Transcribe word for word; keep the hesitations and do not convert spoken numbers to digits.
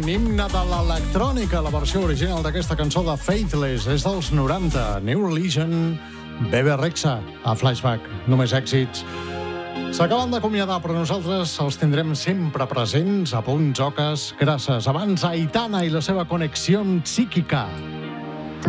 himne de l'electrònica, la versió original d'aquesta cançó de Faithless, és dels noranta. New Religion, Bebe Rexha, a Flashback, només èxits. S'acaben d'acomiadar, però nosaltres els tindrem sempre presents a punts oques. Gràcies. Abans, Aitana i la seva connexió psíquica.